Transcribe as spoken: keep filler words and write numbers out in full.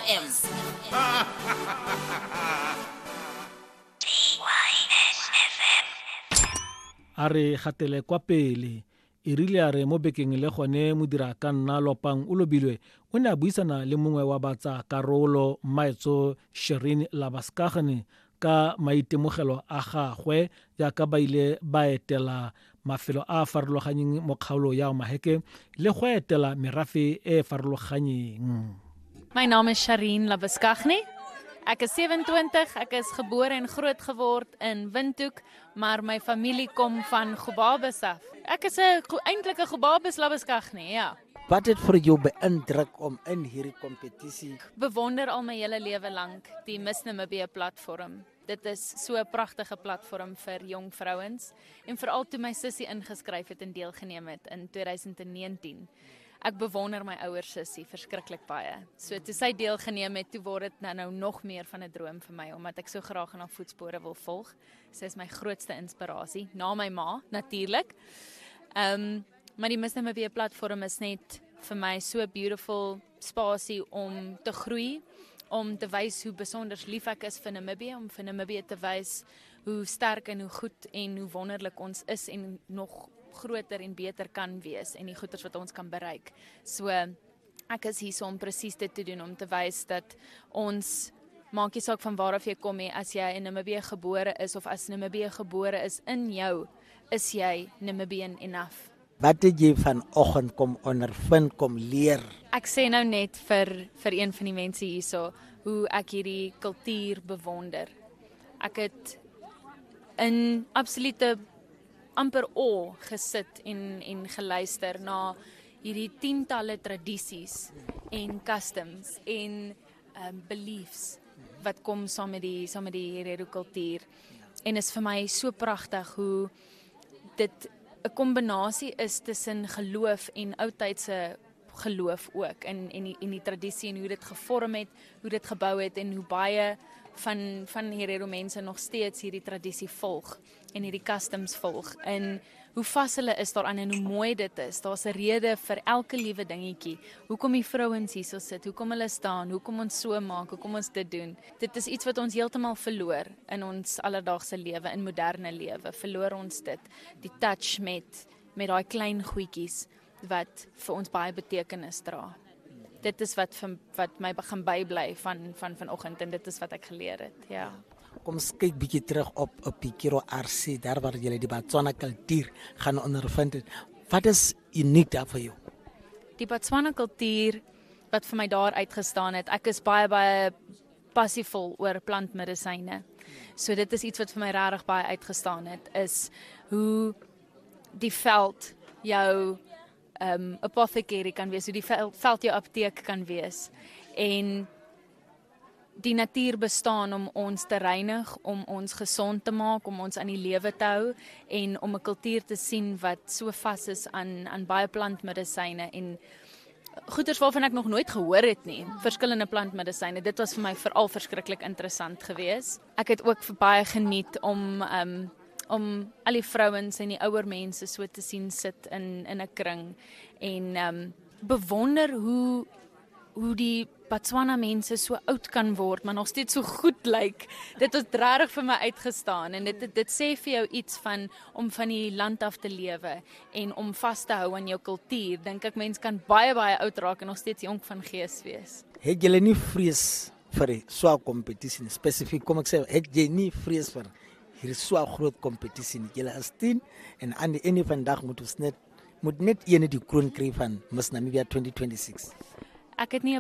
M. A re gatele kwa pele e rile a re mo bekeng le gone modira ka nna Lopang o lobilwe o ne a buisana le mongwe wa batsa karolo Maetso Shirin Labaskagane ka maitemogelo a gagwe jaaka ba ile ba etela mafelo a a farologaneng mo kgaolo ya Maheke le go etela merafe e farologaneng. My naam is Shirin Labaskagane. Ek is sewe-en-twintig, ek is gebore en groot geword in Windhoek, maar my familie kom van Gobabis af. Ek is 'n eintlik 'n Gobabis Labaskagane, ja. Wat het vir jou beïndruk om in hierdie kompetisie? Bewonder al my hele lewe lank die Miss Namibia platform. Dit is so 'n pragtige platform vir jong vrouens en veral toe my sussie ingeskryf het en deelgeneem het in twintig negentien. Ek bewonder my ouer sussie verskriklik baie. So toe sy deelgeneem het, toe word dit nou, nou nog meer van 'n droom vir my omdat ek so graag in haar voetspore wil volg. Sy is my grootste inspirasie, na my ma natuurlik. Ehm um, maar die Miss Namibia platform is net vir my so 'n beautiful spasie om te groei, om te wys hoe besonder lief ek is vir Namibië, om vir Namibië te wys hoe sterk en hoe goed en hoe wonderlik ons is en nog groter en beter kan wees en die goeders wat ons kan bereik. So ek is hier so om presies dit te doen, om te wys dat ons, maak nie saak van waar af jy kom nie, as jy in Namibië gebore is of as Namibië gebore is in jou, is jy Namibian enough. Wat het jy vanoggend kom ondervind, kom leer? Ek sê nou net vir vir een van die mense hierso hoe ek hierdie kultuur bewonder. Ek het in absolute amper o gesit en en geluister na hierdie tientalle tradisies en customs en um, beliefs wat kom saam met die saam met die Herero kultuur. En is vir my so pragtig hoe dit 'n kombinasie is tussen geloof en oudtydse geloof ook en en die, en die tradisie en hoe dit gevorm het, hoe dit gebou het en hoe baie van van Herero mense nog steeds hierdie tradisie volg en hierdie customs volg en hoe vas hulle is daaraan en hoe mooi dit is. Daar's 'n rede vir elke liewe dingetjie. Hoekom die vrouens hierso sit, hoekom hulle staan, hoekom ons so maak, hoekom ons dit doen. Dit is iets wat ons heeltemal verloor in ons alledaagse lewe, in moderne lewe. Verloor ons dit. Die touch met met daai klein goedjies wat vir ons baie betekenis dra. Dit is wat van, wat my begin bybly van van vanoggend en dit is wat ek geleer het. Ja. Kom ons kyk bietjie terug op op Pikiro R C, daar waar jy die Botswana kultuur gaan ondervind het. Wat is uniek daar vir jou? Die Botswana kultuur wat vir my daar uitgestaan het. Ek is baie baie passievol oor plantmedisyne. So dit is iets wat vir my regtig baie uitgestaan het, is hoe die veld jou um, apothecary kan wees, hoe die veld, veld jou apteek kan wees. En die natuur bestaan om ons te reinig, om ons gesond te maak, om ons aan die lewe te hou en om 'n kultuur te sien wat so vas is aan aan baie plantmedisyne en goeders waarvan ek nog nooit gehoor het nie, verskillende plantmedisyne. Dit was vir my veral verskriklik interessant geweest. Ek het ook vir baie geniet om um, om al die vrouens en die ouer mense so te sien sit in in 'n kring en um, bewonder hoe hoe die Botswana mense so oud kan word, maar nog steeds so goed lyk. Dit het regtig vir my uitgestaan en dit dit sê vir jou iets van om van die land af te lewe en om vas te hou aan jou kultuur. Dink ek mens kan baie baie oud raak en nog steeds jonk van gees wees. Het jy nie vrees vir so 'n kompetisie spesifiek, kom ek sê, het jy nie vrees vir hier is so 'n groot kompetisie nie. Julle is tien en aan die einde van dag moet ons net moet net een die kroon kry van Miss Namibia twenty twenty-six. Ek het nie